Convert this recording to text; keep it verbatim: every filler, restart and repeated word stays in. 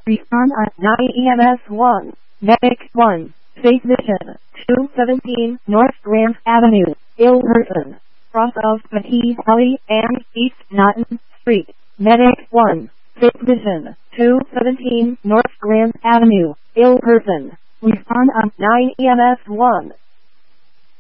Respond on nine E M S one. Medic one. Safe Vision. two seventeen North Grand Avenue, ill person. Cross of McKee Alley and East Naughton Street. Medic one. Safe Vision. two seventeen North Grand Avenue, ill person. Respond on nine E M S one.